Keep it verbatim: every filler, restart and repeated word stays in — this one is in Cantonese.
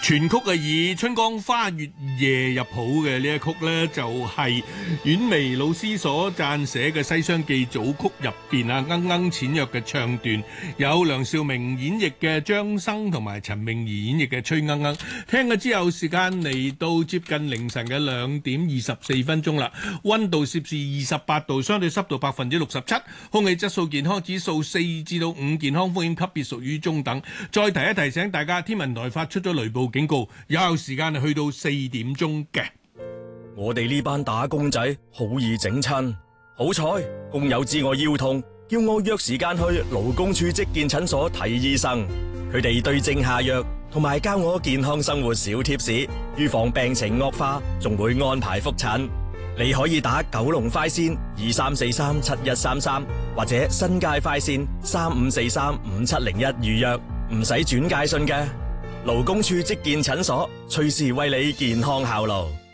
全曲係以春江花月夜入譜嘅。呢一曲呢，就係婉薇老師所撰寫嘅《西廂記》組曲入邊啊，鶯鶯淺約嘅唱段，有梁兆明演繹嘅張生同埋陳詠儀演繹嘅崔鶯鶯。聽咗之後，時間嚟到接近凌晨嘅兩點二十四分鐘啦，溫度攝氏二十八度，相對濕度百分之六十七，空氣質素健康指數四至到五，健康風險級別屬於中等。再提一提醒大家，天文台發出咗雷暴警告，有效時間係去到四點鐘嘅。 我哋呢班打工仔好易整親，好彩工友知我腰痛，叫我約時間去勞工處職健診所睇醫生。佢哋對症下藥，同埋教我健康生活小貼士，預防病情惡化，仲會安排覆診。你可以打九龍快線二三四三七一三三，或者新界快線三五四三五七零一預約，唔使轉介信嘅。勞工處職健診所隨時為你健康效勞。